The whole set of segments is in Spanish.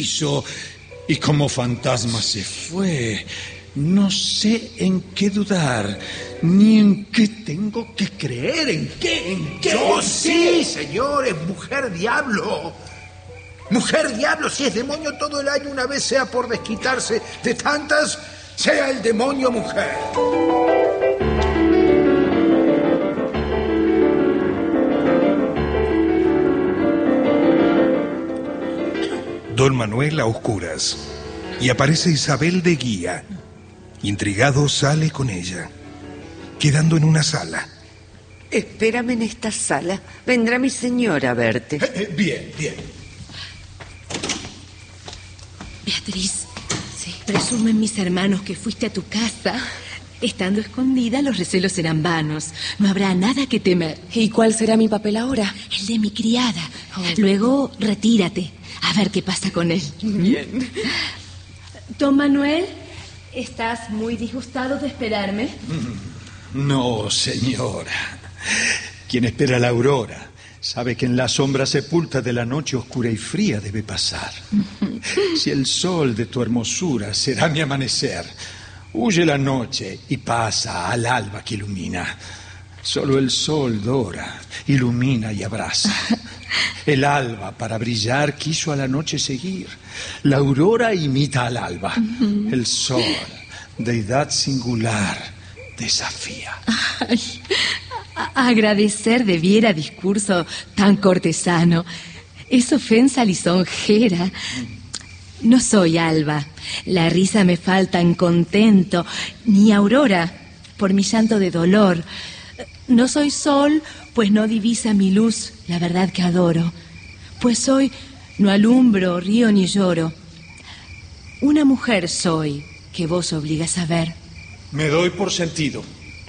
hechizo y como fantasma se fue. No sé en qué dudar, ni en qué tengo que creer. ¿En qué? Yo sí, señor, es mujer diablo. Mujer diablo, si es demonio todo el año, una vez sea por desquitarse de tantas, sea el demonio mujer. Don Manuel a oscuras, y aparece Isabel de guía. Intrigado sale con ella, quedando en una sala. Espérame en esta sala. Vendrá mi señora a verte. Bien. Beatriz, sí. Presumen mis hermanos que fuiste a tu casa. Estando escondida, los recelos serán vanos. No habrá nada que temer. ¿Y cuál será mi papel ahora? El de mi criada. Luego, retírate. A ver qué pasa con él. Bien. Don Manuel, ¿estás muy disgustado de esperarme? No, señora. Quien espera la aurora sabe que en la sombra sepulta de la noche oscura y fría debe pasar. Si el sol de tu hermosura será mi amanecer, huye la noche y pasa al alba que ilumina. Solo el sol dora, ilumina y abraza. El alba, para brillar, quiso a la noche seguir. La aurora imita al alba. El sol, deidad singular, desafía. Ay, agradecer debiera discurso tan cortesano. Es ofensa lisonjera. No soy alba. La risa me falta en contento, ni aurora, por mi llanto de dolor. No soy sol, pues no divisa mi luz la verdad que adoro. Pues hoy no alumbro, río ni lloro. Una mujer soy que vos obligas a ver. Me doy por sentido.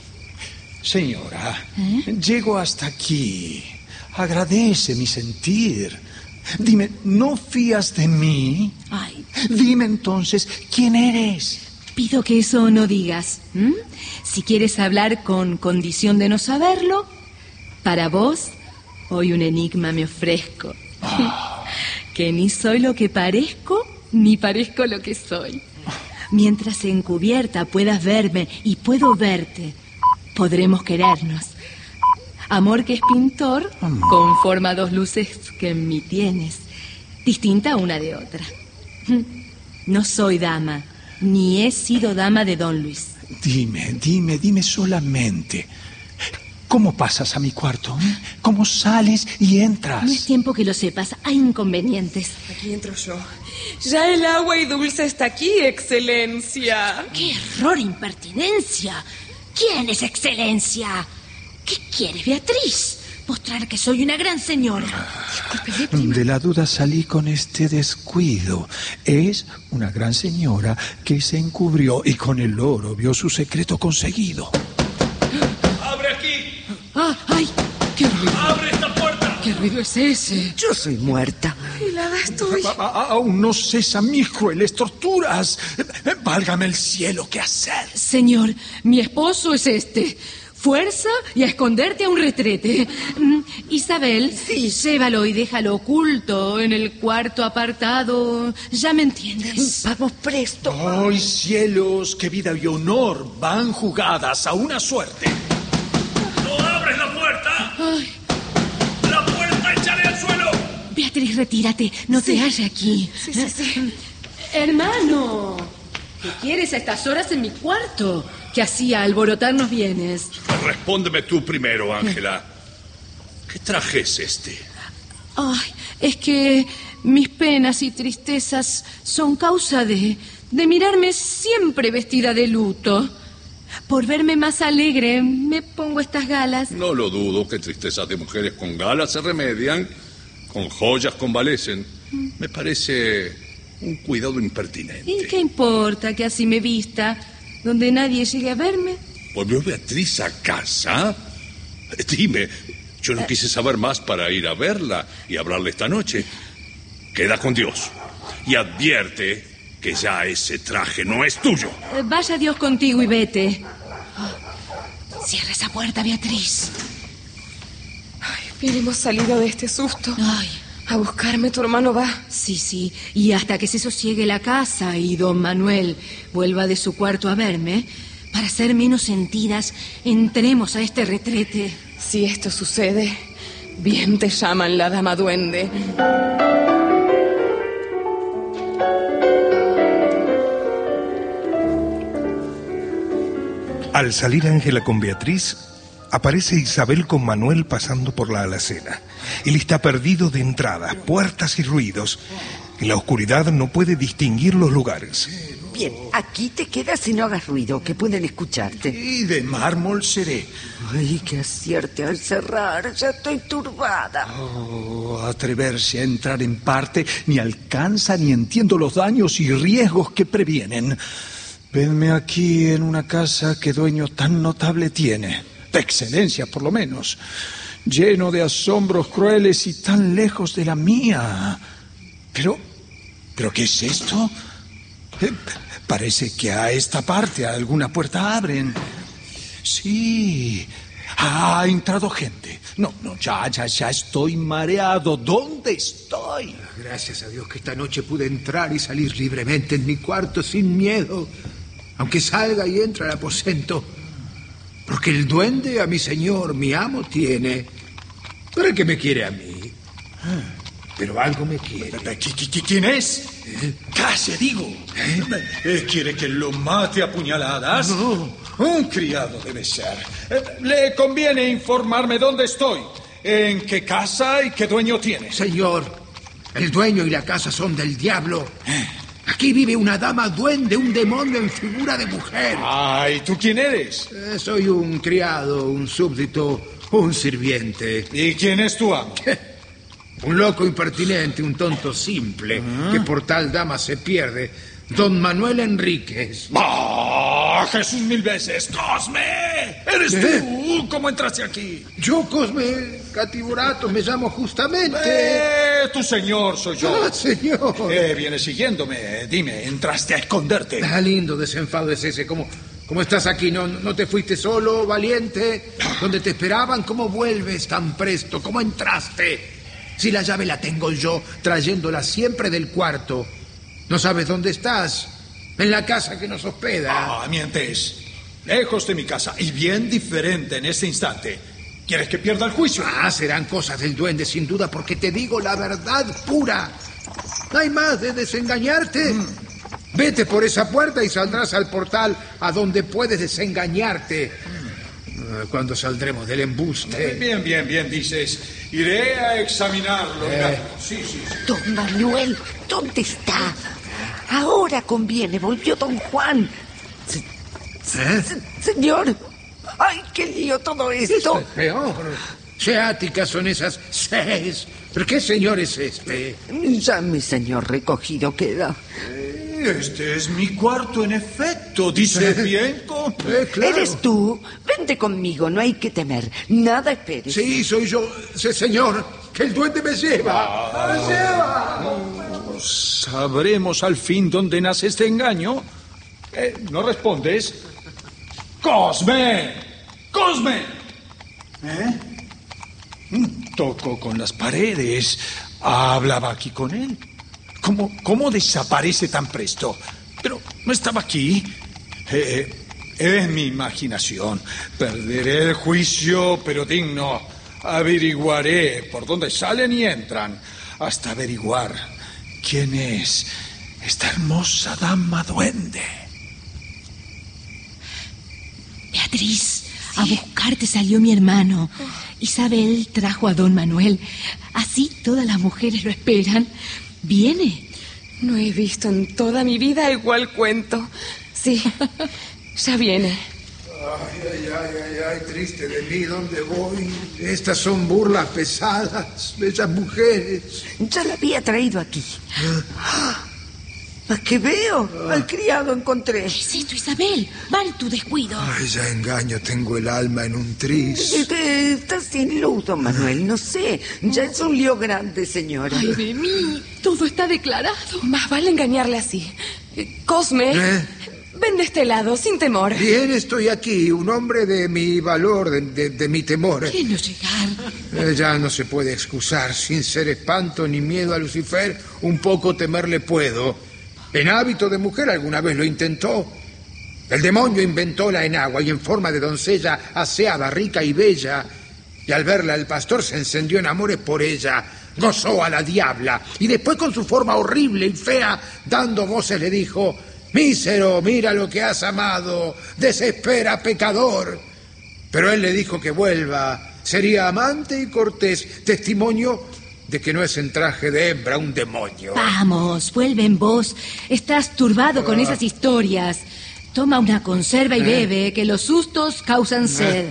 Señora, llego hasta aquí. Agradece mi sentir. Dime, ¿no fías de mí? Ay. Dime entonces, ¿quién eres? Pido que eso no digas. Si quieres hablar con condición de no saberlo, para vos, hoy un enigma me ofrezco. Que ni soy lo que parezco, ni parezco lo que soy. Mientras encubierta puedas verme y puedo verte, podremos querernos. Amor que es pintor, conforma dos luces que en mí tienes, distinta una de otra. No soy dama, ni he sido dama de don Luis. Dime solamente. ¿Cómo pasas a mi cuarto? ¿Cómo sales y entras? No es tiempo que lo sepas, hay inconvenientes. Aquí entro yo. Ya el agua y dulce está aquí, excelencia. ¡Qué error, impertinencia! ¿Quién es excelencia? ¿Qué quieres, Beatriz? Mostrar que soy una gran señora. Discúlpeme. De la duda salí con este descuido. Es una gran señora que se encubrió y con el oro vio su secreto conseguido. ¡Abre aquí! ¡Ay! ¡Qué ruido! ¡Abre esta puerta! ¿Qué ruido es ese? Yo soy muerta. Helada estoy. Aún no cesan mis crueles torturas. Válgame el cielo, ¿qué hacer? Señor, mi esposo es este. Fuerza y a esconderte a un retrete. Isabel, sí, llévalo y déjalo oculto en el cuarto apartado. Ya me entiendes. Vamos presto. ¡Ay, cielos! ¡Qué vida y honor van jugadas a una suerte! ¡No abres la puerta! Ay. ¡La puerta echaré al suelo! Beatriz, retírate. No te halles aquí. Sí. Hermano, ¿qué quieres a estas horas en mi cuarto? Que así a alborotarnos vienes. Respóndeme tú primero, Ángela. ¿Qué traje es este? Ay, es que mis penas y tristezas son causa de mirarme siempre vestida de luto. Por verme más alegre, me pongo estas galas. No lo dudo que tristezas de mujeres con galas se remedian, con joyas convalecen. Me parece un cuidado impertinente. ¿Y qué importa que así me vista, donde nadie llegue a verme? ¿Volvió Beatriz a casa? Dime, yo no quise saber más para ir a verla y hablarle esta noche. Queda con Dios y advierte que ya ese traje no es tuyo. Vaya Dios contigo y vete. Cierra esa puerta, Beatriz. Bien hemos salido de este susto. Ay, ¿A buscarme tu hermano va? Sí, y hasta que se sosiegue la casa y don Manuel vuelva de su cuarto a verme, para ser menos sentidas, entremos a este retrete. Si esto sucede, bien te llaman la dama duende. Al salir Ángela con Beatriz, aparece Isabel con Manuel pasando por la alacena. Él está perdido de entradas, puertas y ruidos. En la oscuridad no puede distinguir los lugares. Bien, aquí te quedas y no hagas ruido, que pueden escucharte. Y de mármol seré. Ay, que acierte al cerrar, ya estoy turbada. Oh, atreverse a entrar en parte ni alcanza ni entiendo los daños y riesgos que previenen. Venme aquí en una casa que dueño tan notable tiene, de excelencia por lo menos, lleno de asombros crueles y tan lejos de la mía. ¿Pero qué es esto? Parece que a esta parte alguna puerta abren. Sí, ha entrado gente. No, ya estoy mareado. ¿Dónde estoy? Gracias a Dios que esta noche pude entrar y salir libremente en mi cuarto sin miedo, aunque salga y entre al aposento, porque el duende a mi señor, mi amo, tiene. ¿Para qué me quiere a mí? Pero algo me quiere. ¿Quién es? Casi digo. ¿Quiere que lo mate a puñaladas? No. Un criado debe ser. Le conviene informarme dónde estoy, en qué casa y qué dueño tiene. Señor, el dueño y la casa son del diablo. Aquí vive una dama duende, un demonio en figura de mujer. ¿Y tú quién eres? Soy un criado, un súbdito, un sirviente. ¿Y quién es tu amo? Un loco impertinente, un tonto simple, que por tal dama se pierde. Don Manuel Enríquez. ¡Jesús mil veces! ¡Cosme! ¿Eres tú? ¿Cómo entraste aquí? Yo, Cosme Catiburato, me llamo justamente. Tu señor soy yo. Señor. Vienes siguiéndome. Dime, ¿entraste a esconderte? Lindo desenfado es ese. ¿Cómo estás aquí? ¿No te fuiste solo, valiente? ¿Dónde te esperaban? ¿Cómo vuelves tan presto? ¿Cómo entraste? Si la llave la tengo yo, trayéndola siempre del cuarto. ¿No sabes dónde estás? En la casa que nos hospeda. Mientes. Lejos de mi casa y bien diferente en este instante. ¿Quieres que pierda el juicio? Serán cosas del duende, sin duda, porque te digo la verdad pura. No hay más de desengañarte. Vete por esa puerta y saldrás al portal a donde puedes desengañarte. Cuando saldremos del embuste. Bien, dices. Iré a examinarlo. Sí. Don Manuel, ¿dónde está? Ahora conviene, volvió don Juan. Señor, ¡ay, qué lío todo esto! Esto es peor. Seáticas son esas 6. ¿Pero qué señor es este? Ya mi señor recogido queda. Este es mi cuarto, en efecto. ¿Dice bien? Claro. ¿Eres tú? Vente conmigo, no hay que temer. Nada esperes. Sí, soy yo. Señor, que el duende me lleva. ¡Me lleva! ¿Sabremos al fin dónde nace este engaño? ¿No respondes? ¡Cosme! Tocó con las paredes. Hablaba aquí con él. ¿Cómo desaparece tan presto? Pero no estaba aquí. Es mi imaginación. Perderé el juicio, pero digno. Averiguaré por dónde salen y entran, hasta averiguar quién es esta hermosa dama duende. Beatriz, a buscarte salió mi hermano. Isabel trajo a don Manuel. Así todas las mujeres lo esperan. ¿Viene? No he visto en toda mi vida igual cuento. Sí, ya viene. Ay, triste de mí, ¿dónde voy? Estas son burlas pesadas, bellas mujeres. Ya la había traído aquí. ¿A qué veo? Al criado encontré. ¿Qué es esto, Isabel? Mal tu descuido. Ya engaño, tengo el alma en un tris. Estás sin luz, don Manuel, no sé. Ya es un lío grande, señora. Ay, de mí, todo está declarado. Más vale engañarle así. Cosme, Ven de este lado, sin temor. Bien, estoy aquí, un hombre de mi valor, de mi temor. ¿Quién no llegar? Ya no se puede excusar, sin ser espanto ni miedo a Lucifer, un poco temerle puedo. En hábito de mujer alguna vez lo intentó. El demonio inventó la enagua y en forma de doncella aseada, rica y bella. Y al verla el pastor se encendió en amores por ella, gozó a la diabla y después con su forma horrible y fea, dando voces le dijo: mísero, mira lo que has amado, desespera, pecador. Pero él le dijo que vuelva, sería amante y cortés, testimonio de que no es en traje de hembra un demonio. Vamos, vuelve en vos. Estás turbado con esas historias. Toma una conserva y bebe, que los sustos causan sed.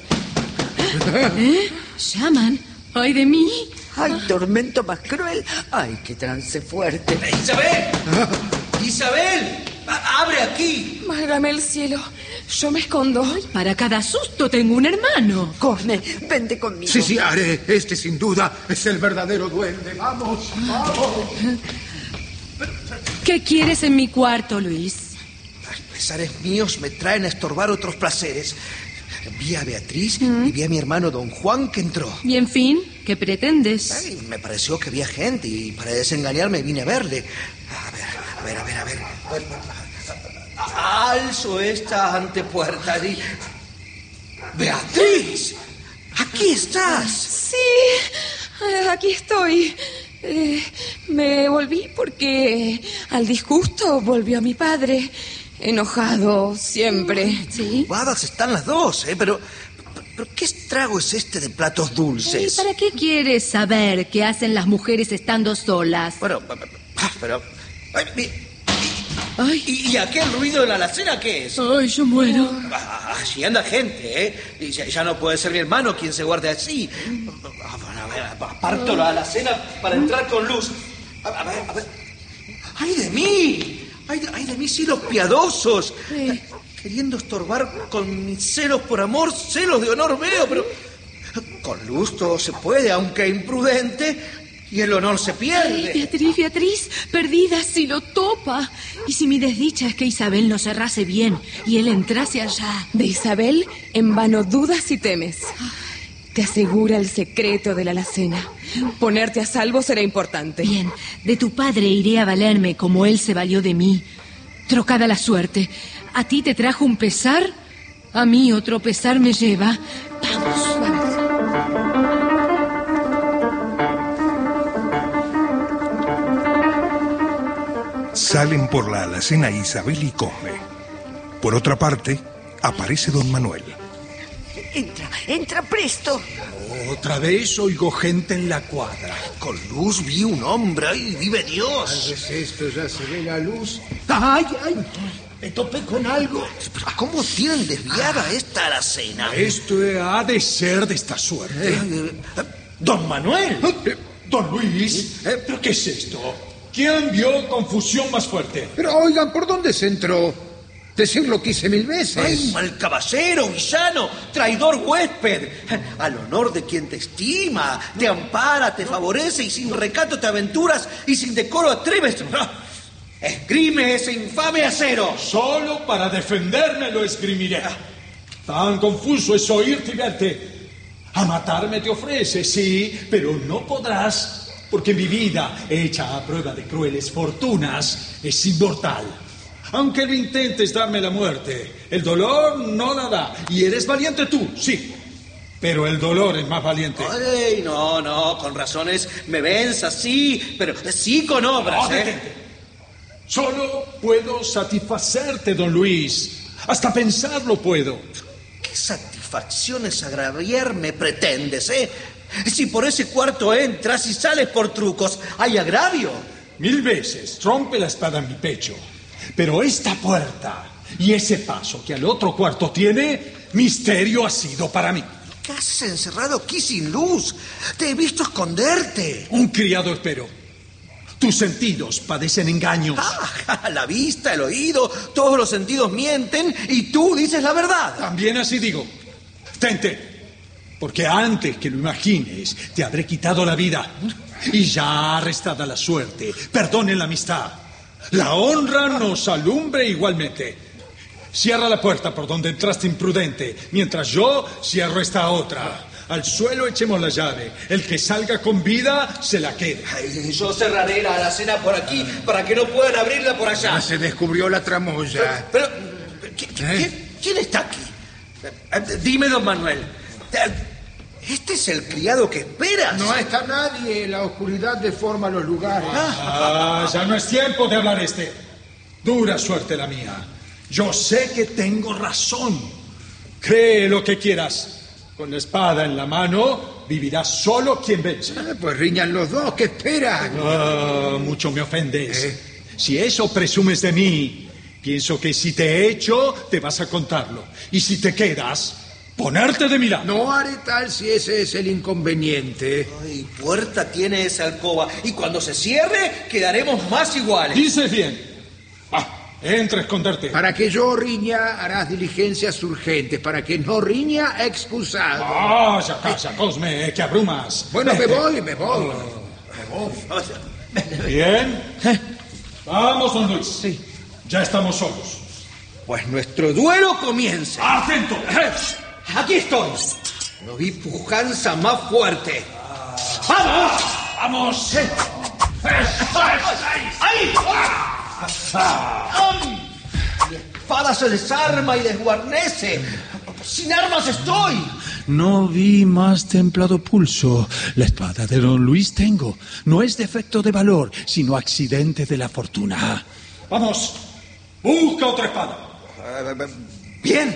¿Llaman? ¡Ay de mí! ¡Ay, tormento más cruel! ¡Ay, qué trance fuerte! ¡Isabel! ¡Isabel! ¡Abre aquí! Válgame el cielo. Yo me escondo. Ay, para cada susto tengo un hermano. Corne, vente conmigo. Sí, haré. Este sin duda es el verdadero duende. Vamos, vamos. ¿Qué quieres en mi cuarto, Luis? Los pesares míos me traen a estorbar otros placeres. Vi a Beatriz y vi a mi hermano don Juan que entró. Y en fin, ¿qué pretendes? Ay, me pareció que había gente y para desengañarme vine a verle. A ver. Alzo esta antepuerta y... ¡Beatriz! ¡Aquí estás! Sí, aquí estoy. Me volví porque al disgusto volvió a mi padre. Enojado, siempre. ¿Sí? Ocupadas están las dos, pero ¿qué estrago es este de platos ¿Y dulces? para qué quieres saber qué hacen las mujeres estando solas? Bueno, pero... Ay, ¿Y aquel ruido de la alacena qué es? ay, yo muero. Allí anda gente, ¿eh? Y ya no puede ser mi hermano quien se guarde así. Bueno, a ver, aparto la alacena para entrar con luz. A ver. ¡Ay de mí! ¡Ay de mí, cielos piadosos! Sí. Queriendo estorbar con mis celos por amor, celos de honor veo, pero... Con luz todo se puede, aunque imprudente... Y el honor se pierde. Ay, Beatriz, perdida si lo topa. Y si mi desdicha es que Isabel no cerrase bien y él entrase allá. De Isabel, en vano dudas y temes. Te asegura el secreto de la alacena. Ponerte a salvo será importante. Bien, de tu padre iré a valerme como él se valió de mí. Trocada la suerte. ¿A ti te trajo un pesar? A mí otro pesar me lleva. Vamos. Salen por la alacena Isabel y Cosme. Por otra parte, aparece don Manuel. Entra presto. Otra vez oigo gente en la cuadra. Con luz vi un hombre, ¡ay, vive Tal Dios! vez esto ya se ve la luz. ¡Ay! Me topé con algo. Pero ¿cómo tienen desviada esta alacena? Esto ha de ser de esta suerte. ¡Don Manuel! Don Luis, ¿pero qué es esto? ¿Quién vio confusión más fuerte? Pero oigan, ¿por dónde se entró? Decirlo quise 1000 veces. ¡Ay, mal caballero, villano, traidor huésped! Al honor de quien te estima, te ampara, te favorece y sin recato te aventuras y sin decoro atreves. ¡Esgrime ese infame acero! Solo para defenderme lo esgrimiré. Tan confuso es oírte y verte. A matarme te ofrece, sí, pero no podrás, porque mi vida, hecha a prueba de crueles fortunas, es inmortal. Aunque lo intentes darme la muerte, el dolor no la da. Y eres valiente tú, sí, pero el dolor es más valiente. Ay, no, con razones me venzas, sí, pero sí con obras, No, detente. Solo puedo satisfacerte, don Luis. Hasta pensarlo puedo. ¿Qué satisfacciones agraviarme pretendes, Si por ese cuarto entras y sales por trucos, hay agravio. 1000 veces rompe la espada en mi pecho. Pero esta puerta y ese paso que al otro cuarto tiene, misterio ha sido para mí. ¿Qué haces encerrado aquí sin luz? Te he visto esconderte. Un criado espero. Tus sentidos padecen engaños. La vista, el oído, todos los sentidos mienten y tú dices la verdad. También así digo. Tente. Porque antes que lo imagines, te habré quitado la vida. Y ya arrestada la suerte, perdone la amistad. La honra nos alumbre igualmente. Cierra la puerta por donde entraste imprudente, mientras yo cierro esta otra. Al suelo echemos la llave. El que salga con vida se la queda. Ay, yo cerraré la alacena por aquí para que no puedan abrirla por allá. Ya se descubrió la tramoya. Pero ¿quién está aquí? Dime, don Manuel. ¿Este es el criado que esperas? No está nadie. La oscuridad deforma los lugares. Ya no es tiempo de hablar Dura suerte la mía. Yo sé que tengo razón. Cree lo que quieras. Con la espada en la mano, vivirá solo quien vence. Pues riñan los dos, ¿qué esperan? Mucho me ofendes. Si eso presumes de mí, pienso que si te he hecho, te vas a contarlo. Y si te quedas, ponerte de mi lado. No haré tal si ese es el inconveniente. Ay, puerta tiene esa alcoba. Y cuando se cierre, quedaremos más iguales. Dices bien. Entra a esconderte. Para que yo riña, harás diligencias urgentes. Para que no riña, excusado. Ya calla, Cosme, que abrumas. Bueno, me voy. Bien. Vamos, don Luis. Sí. Ya estamos solos. Pues nuestro duelo comienza. ¡Atento! Aquí estoy. No vi pujanza más fuerte. ¡Vamos! ¡Vamos! ¡Ahí! Mi espada se desarma y desguarnece. Sin armas estoy. No vi más templado pulso. La espada de don Luis tengo. No es defecto de valor, sino accidente de la fortuna. Vamos, busca otra espada. Bien.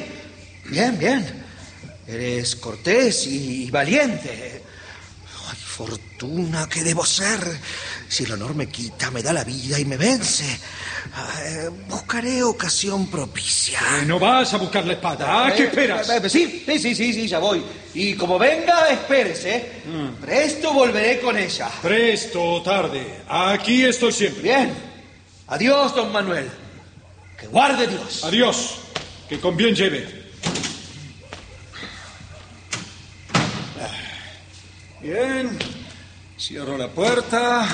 Eres cortés y valiente. Ay, fortuna, ¿qué debo ser? Si el honor me quita, me da la vida y me vence. Buscaré ocasión propicia. No vas a buscar la espada. ¿Qué esperas? Sí, ya voy. Y como venga, espérese. Presto volveré con ella. Presto o tarde. Aquí estoy siempre. Bien. Adiós, don Manuel. Que guarde Dios. Adiós. Que con bien lleve. Bien. Cierro la puerta.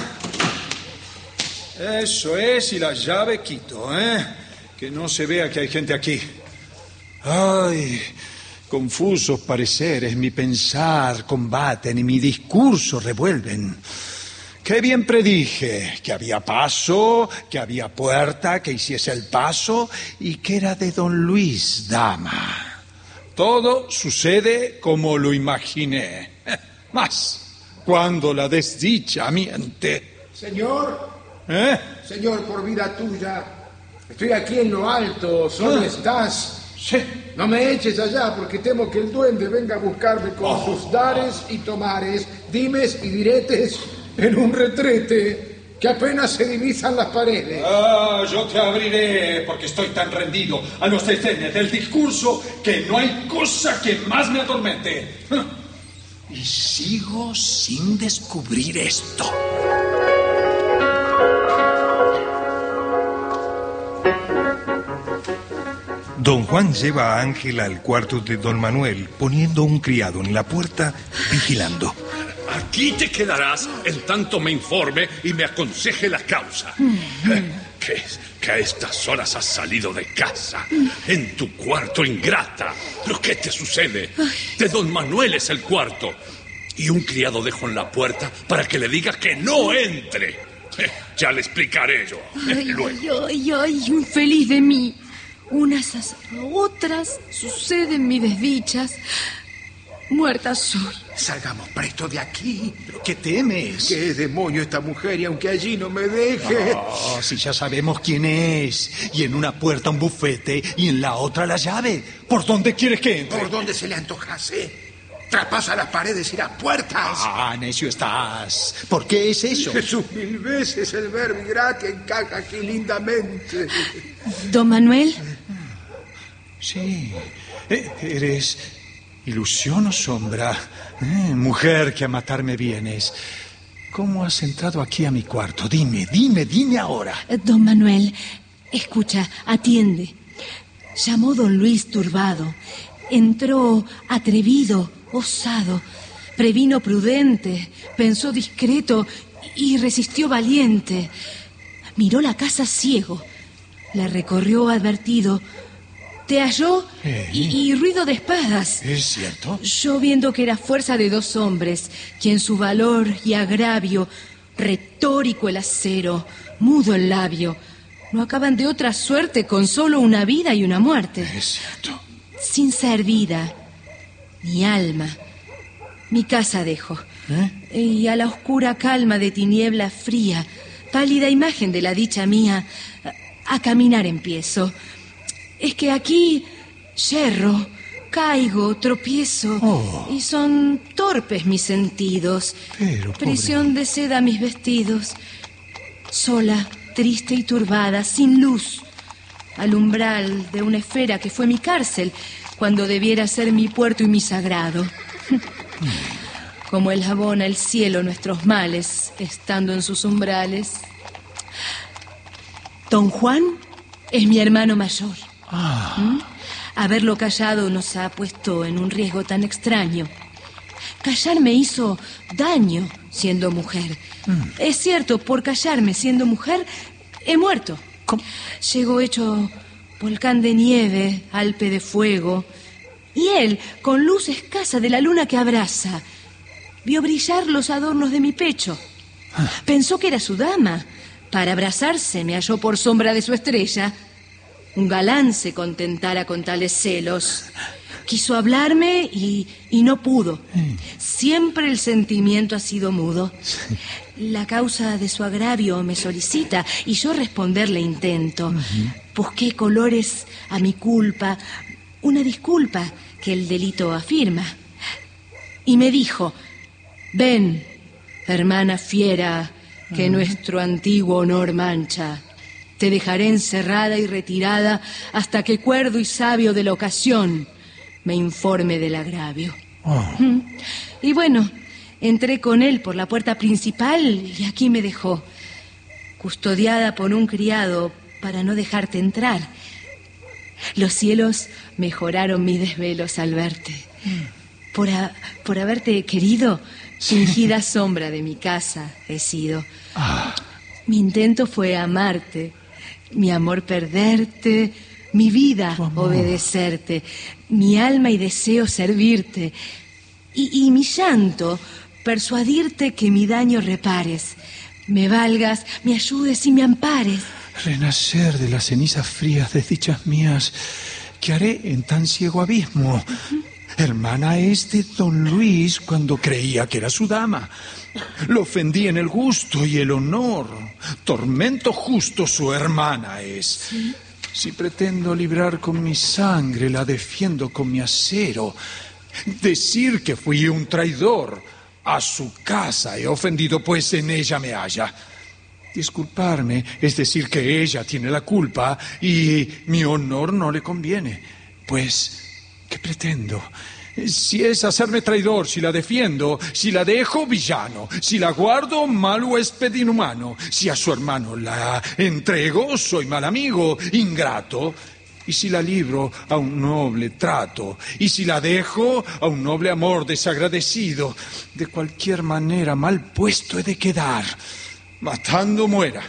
Eso es, y la llave quito, Que no se vea que hay gente aquí. Ay, confusos pareceres, mi pensar combaten y mi discurso revuelven. Qué bien predije, que había paso, que había puerta, que hiciese el paso, y que era de don Luis, dama. Todo sucede como lo imaginé. Mas, cuando la desdicha miente... Señor, por vida tuya, estoy aquí en lo alto, ¿dónde estás? Sí. No me eches allá, porque temo que el duende venga a buscarme con sus dares y tomares, dimes y diretes en un retrete que apenas se divisan las paredes. Yo te abriré, porque estoy tan rendido a los desdenes del discurso que no hay cosa que más me atormente. Y sigo sin descubrir esto. Don Juan lleva a Ángela al cuarto de don Manuel, poniendo un criado en la puerta, vigilando. Aquí te quedarás en tanto me informe y me aconseje la causa. Que a estas horas has salido de casa, en tu cuarto, ingrata. ¿Pero qué te sucede? De don Manuel es el cuarto. Y un criado dejo en la puerta para que le diga que no entre. Ya le explicaré yo. Luego. Ay, infeliz de mí. Unas a otras suceden mis desdichas. Muerta soy. Salgamos presto de aquí. ¿Pero qué temes? ¿Qué demonio esta mujer? Y aunque allí no me deje... Si ya sabemos quién es. Y en una puerta un bufete y en la otra la llave. ¿Por dónde quieres que entre? Por donde se le antojase. Traspasa las paredes y las puertas. Necio estás. ¿Por qué es eso? Jesús, 1000 veces el verbo gratia encaja aquí lindamente. Don Manuel. Sí. ¿Eres ilusión o sombra? Mujer que a matarme vienes. ¿Cómo has entrado aquí a mi cuarto? Dime ahora. Don Manuel, escucha, atiende. Llamó don Luis turbado. Entró atrevido, osado. Previno prudente. Pensó discreto y resistió valiente. Miró la casa ciego. La recorrió advertido. te halló y ruido de espadas. ¿Es cierto? Yo viendo que era fuerza de 2 hombres, quien su valor y agravio, retórico el acero, mudo el labio, no acaban de otra suerte con solo una vida y una muerte. Es cierto. Sin ser vida, mi alma, mi casa dejo, y a la oscura calma de tiniebla fría, pálida imagen de la dicha mía, a caminar empiezo. Es que aquí yerro, caigo, tropiezo, y son torpes mis sentidos. Pero, prisión de seda mis vestidos. Sola, triste y turbada, sin luz, al umbral de una esfera que fue mi cárcel, cuando debiera ser mi puerto y mi sagrado. Como él abona el cielo nuestros males, estando en sus umbrales. Don Juan es mi hermano mayor. Haberlo callado nos ha puesto en un riesgo tan extraño. Callar me hizo daño siendo mujer. Es cierto, por callarme siendo mujer, he muerto. ¿Cómo? Llegó hecho volcán de nieve, alpe de fuego, y él, con luz escasa de la luna que abraza, vio brillar los adornos de mi pecho. Pensó que era su dama. Para abrazarse me halló por sombra de su estrella. Un galán se contentara con tales celos. Quiso hablarme y no pudo. Siempre el sentimiento ha sido mudo. La causa de su agravio me solicita y yo responderle intento. Busqué colores a mi culpa, una disculpa que el delito afirma. Y me dijo: ven, hermana fiera, que nuestro antiguo honor mancha. Te dejaré encerrada y retirada hasta que cuerdo y sabio de la ocasión me informe del agravio. Y bueno, entré con él por la puerta principal y aquí me dejó, custodiada por un criado para no dejarte entrar. Los cielos mejoraron mis desvelos al verte. Por haberte querido, fingida sombra de mi casa he sido. Mi intento fue amarte, mi amor perderte, mi vida obedecerte, mi alma y deseo servirte, y mi llanto persuadirte que mi daño repares, me valgas, me ayudes y me ampares. Renacer de las cenizas frías desdichas mías, ¿qué haré en tan ciego abismo? Hermana es de don Luis cuando creía que era su dama. Lo ofendí en el gusto y el honor. Tormento justo su hermana es. ¿Sí? Si pretendo librar con mi sangre, la defiendo con mi acero. Decir que fui un traidor a su casa he ofendido, pues en ella me halla. Disculparme es decir que ella tiene la culpa y mi honor no le conviene. Pues, ¿qué pretendo? Si es hacerme traidor, si la defiendo, si la dejo, villano, si la guardo, mal huésped inhumano, si a su hermano la entrego, soy mal amigo, ingrato, y si la libro, a un noble trato, y si la dejo, a un noble amor desagradecido, de cualquier manera mal puesto he de quedar, matando muera.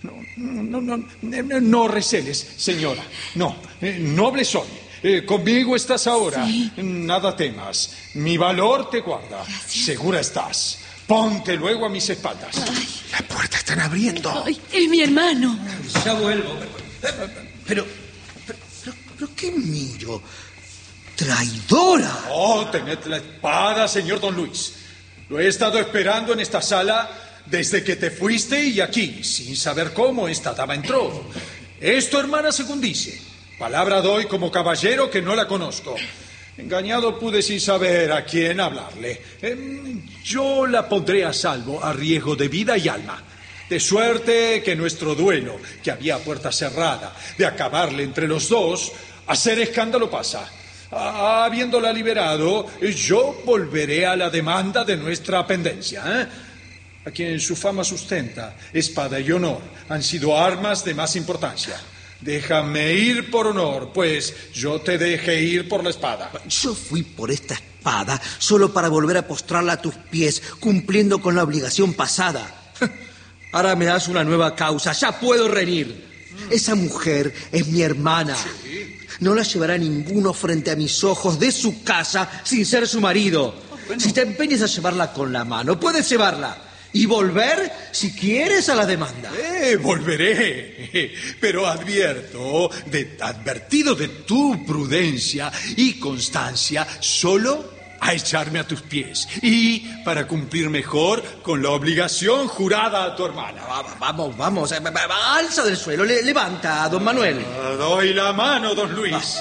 No receles, señora, no, noble soy. Conmigo estás ahora. Sí. Nada temas. Mi valor te guarda. Gracias. Segura estás. Ponte luego a mis espaldas. Ay. La puerta están abriendo. Ay, es mi hermano. Ya vuelvo. Pero ¿qué miro? ¡Traidora! Oh, tened la espada, señor don Luis. Lo he estado esperando en esta sala desde que te fuiste y aquí, sin saber cómo esta dama entró. Esto, hermana, según dice. Palabra doy como caballero que no la conozco. Engañado pude sin saber a quién hablarle. Yo la pondré a salvo a riesgo de vida y alma. De suerte que nuestro duelo, que había a puerta cerrada, de acabarle entre los dos, a hacer escándalo pasa. Habiéndola liberado, yo volveré a la demanda de nuestra pendencia, a quien su fama sustenta, espada y honor, han sido armas de más importancia. Déjame ir por honor, pues yo te dejé ir por la espada. Yo fui por esta espada solo para volver a postrarla a tus pies, cumpliendo con la obligación pasada. Ahora me das una nueva causa, ya puedo reñir. Esa mujer es mi hermana. ¿Sí? No la llevará ninguno frente a mis ojos de su casa sin ser su marido. Si te empeñas a llevarla con la mano, puedes llevarla. Y volver, si quieres, a la demanda. Volveré, pero advertido de tu prudencia y constancia, solo a echarme a tus pies y para cumplir mejor con la obligación jurada a tu hermana. Vamos, alza del suelo, levanta, don Manuel. Doy la mano, don Luis.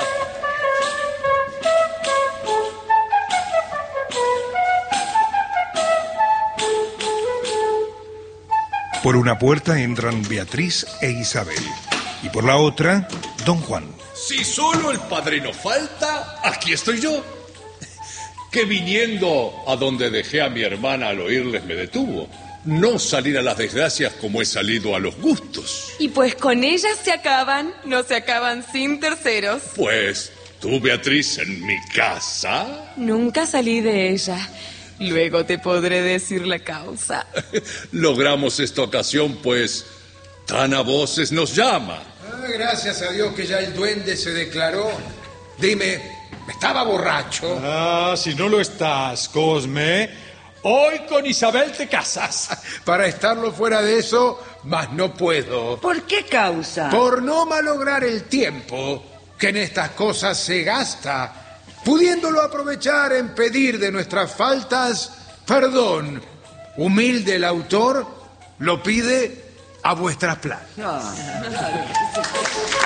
Por una puerta entran Beatriz e Isabel, y por la otra, don Juan. Si solo el padrino falta, aquí estoy yo. Que viniendo a donde dejé a mi hermana al oírles me detuvo. No salir a las desgracias como he salido a los gustos. Y pues con ellas no se acaban sin terceros. Pues, tú, Beatriz, en mi casa... Nunca salí de ella. Luego te podré decir la causa. Logramos esta ocasión, pues, tan a voces nos llama. Gracias a Dios que ya el duende se declaró. Dime, ¿estaba borracho? Si no lo estás, Cosme, hoy con Isabel te casas. Para estarlo fuera de eso, mas no puedo. ¿Por qué causa? Por no malograr el tiempo que en estas cosas se gasta, pudiéndolo aprovechar en pedir de nuestras faltas perdón. Humilde el autor lo pide a vuestras planas.